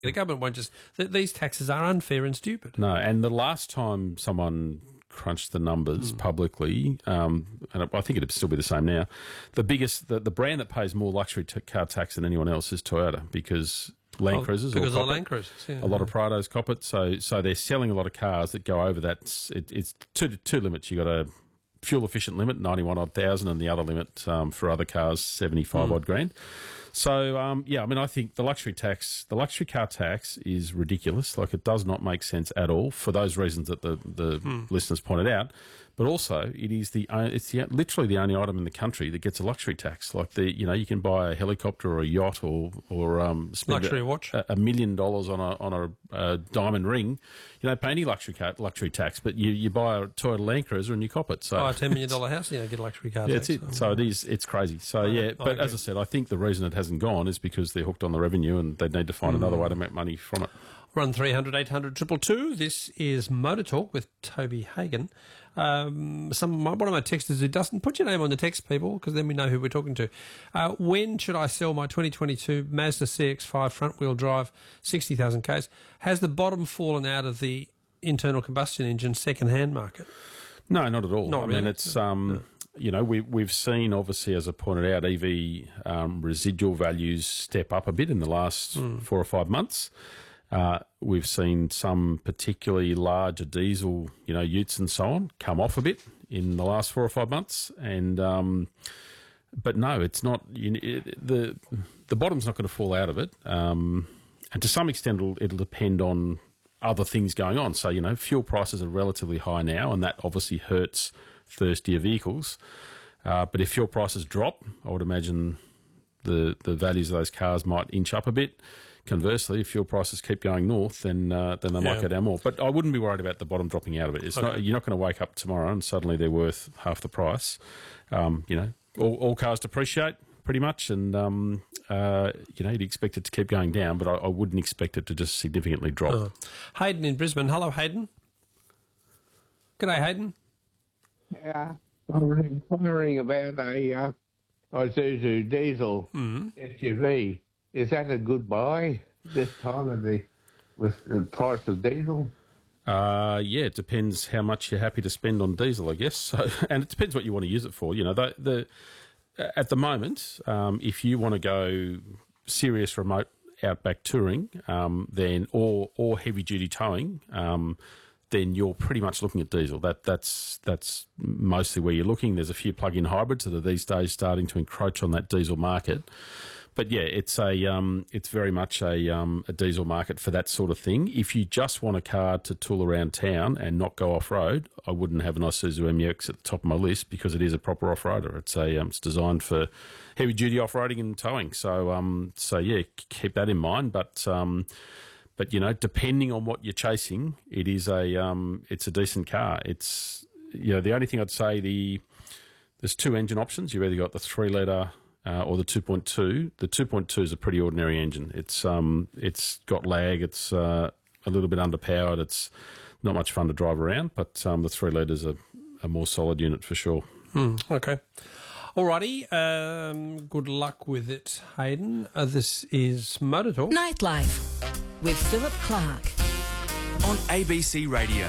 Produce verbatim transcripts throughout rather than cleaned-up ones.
The government won't just... Th- these taxes are unfair and stupid. No, and the last time someone crunched the numbers mm. publicly, um, and I think it'd still be the same now, the biggest, the, the brand that pays more luxury t- car tax than anyone else is Toyota, because Land oh, Cruisers because or of Land Cruisers, yeah, a lot yeah. of Prados cop it, so so they're selling a lot of cars that go over that. It, it's two two limits. You got a fuel efficient limit, ninety-one odd thousand, and the other limit um, for other cars, seventy-five mm. odd grand. So, um, yeah, I mean, I think the luxury tax, the luxury car tax is ridiculous. Like, it does not make sense at all for those reasons that the, the mm. listeners pointed out. But also, it is the it's the, literally the only item in the country that gets a luxury tax. Like, the you know, you can buy a helicopter or a yacht or or um, spend luxury a, watch a, a million dollars on a on a, a diamond ring. You don't pay any luxury car, luxury tax, but you, you buy a Toyota Land Cruiser and you cop it. So buy a ten million dollar house, you don't get a luxury car yeah, tax. that's it. So it is. It's crazy. So yeah, but as I said, I think the reason it hasn't gone is because they're hooked on the revenue and they need to find mm. another way to make money from it. Run three hundred, eight hundred, two two two. This is Motor Talk with Toby Hagan. Um, some one of my texters who doesn't put your name on the text, people, because then we know who we're talking to. Uh, when should I sell my twenty twenty-two Mazda C X five front-wheel drive, sixty thousand k's? Has the bottom fallen out of the internal combustion engine second-hand market? No, not at all. Not I really. mean, it's... Um, You know, we, we've seen, obviously, as I pointed out, E V um, residual values step up a bit in the last mm. four or five months. Uh, we've seen some particularly larger diesel, you know, utes and so on, come off a bit in the last four or five months. And um, but no, it's not. You know, it, the the bottom's not going to fall out of it. Um, and to some extent, it'll, it'll depend on other things going on. So, you know, fuel prices are relatively high now, and that obviously hurts thirstier vehicles. Uh, but if fuel prices drop, I would imagine the the values of those cars might inch up a bit. Conversely, if fuel prices keep going north, then uh, then they yeah. might go down more. But I wouldn't be worried about the bottom dropping out of it. It's okay. not, you're not going to wake up tomorrow and suddenly they're worth half the price. Um, you know, all, all cars depreciate pretty much, and um, uh, you know, you'd expect it to keep going down, but I, I wouldn't expect it to just significantly drop. Oh. Hayden in Brisbane. Hello, Hayden. G'day, Hayden. Yeah, I'm wondering, wondering about a uh, Isuzu diesel mm. S U V. Is that a good buy this time of the with the price of diesel? Uh, yeah, it depends how much you're happy to spend on diesel, I guess. So, and it depends what you want to use it for. You know, the, the at the moment, um, if you want to go serious remote outback touring, um, then or or heavy duty towing. Um, then you're pretty much looking at diesel. That that's that's mostly where you're looking. There's a few plug-in hybrids that are these days starting to encroach on that diesel market. But yeah, it's a um, it's very much a um, a diesel market for that sort of thing. If you just want a car to tool around town and not go off road, I wouldn't have an Isuzu M U X at the top of my list because it is a proper off roader. It's a um, it's designed for heavy duty off roading and towing. So um so yeah, keep that in mind. But um. But, you know, depending on what you're chasing, it is a um, it's a decent car. It's, you know, the only thing I'd say, the there's two engine options. You've either got the three litre uh, or the two point two. The two point two is a pretty ordinary engine. It's um it's got lag. It's uh, a little bit underpowered. It's not much fun to drive around. But um, the three litre is a, a more solid unit for sure. Hmm, okay. Alrighty. Um, good luck with it, Hayden. Uh, this is Motor Talk. Nightlife with Philip Clark on A B C Radio.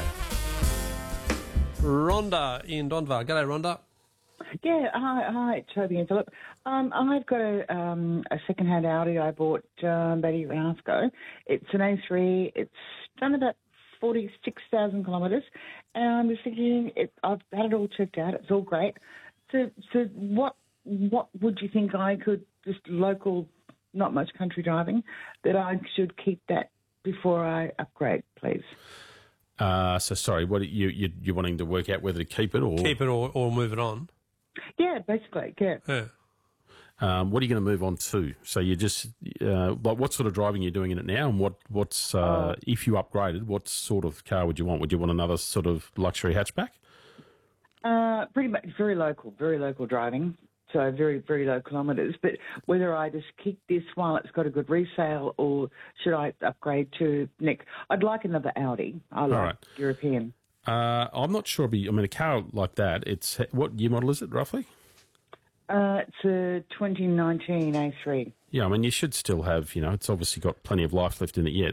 Rhonda in Donvar. G'day, Rhonda. Yeah, hi, hi, Toby and Philip. Um, I've got a, um, a second-hand Audi I bought um, about a year and a half ago. It's an A three. It's done about forty-six thousand kilometres, and I'm just thinking, it, I've had it all checked out. It's all great. So, so what what would you think I could, just local, not much country driving, that I should keep that before I upgrade, please? Uh, so sorry, what you you you're wanting to work out whether to keep it or keep it or, or move it on? Yeah, basically, yeah. yeah. Um, what are you going to move on to? So you just uh, like what sort of driving you're doing in it now, and what what's uh, if you upgraded, what sort of car would you want? Would you want another sort of luxury hatchback? Uh, pretty much very local, very local driving. So very, very low kilometres. But whether I just keep this while it's got a good resale or should I upgrade to next? I'd like another Audi. I like right. Uh, it's a twenty nineteen A three. Yeah, I mean, you should still have, you know, it's obviously got plenty of life left in it yet.